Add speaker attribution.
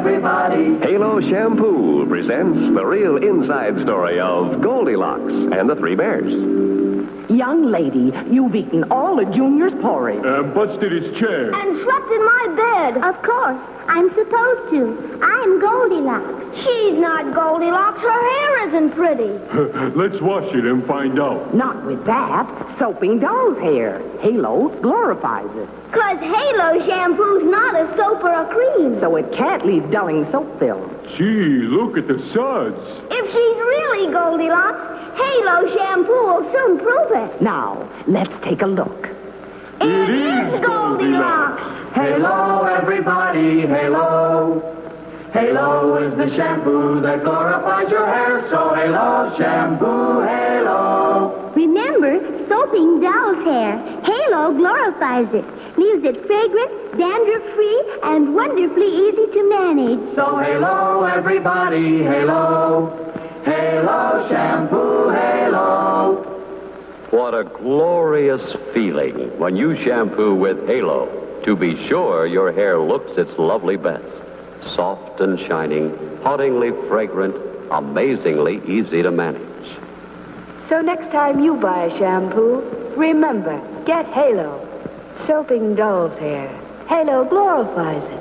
Speaker 1: everybody.
Speaker 2: Halo Shampoo presents the real inside story of Goldilocks and the Three Bears.
Speaker 3: Young lady, you've eaten all of Junior's porridge.
Speaker 4: Busted his chair.
Speaker 5: And slept in my bed. Of course. I'm supposed to. I'm Goldilocks. She's not Goldilocks. Her hair isn't pretty.
Speaker 4: Let's wash it and find out.
Speaker 3: Not with that. Soaping doll's hair. Halo glorifies it.
Speaker 5: 'Cause Halo shampoo's not a soap or a cream.
Speaker 3: So it can't leave dulling soap film.
Speaker 4: Gee, look at the suds.
Speaker 5: If she's really Goldilocks, Halo shampoo will soon prove it.
Speaker 3: Now, let's take a look.
Speaker 5: It is Goldilocks.
Speaker 1: Halo, everybody, halo. Halo is the shampoo that glorifies your hair, so Halo shampoo, halo.
Speaker 5: Remember, soaping doll's hair. Halo glorifies it. Leaves it fragrant, dandruff-free, and wonderfully easy to manage.
Speaker 1: So Halo, everybody, halo. Halo shampoo, halo.
Speaker 6: What a glorious feeling when you shampoo with Halo. To be sure your hair looks its lovely best. Soft and shining, hauntingly fragrant, amazingly easy to manage.
Speaker 7: So next time you buy a shampoo, remember, get Halo. Soaping doll's hair. Halo glorifies it.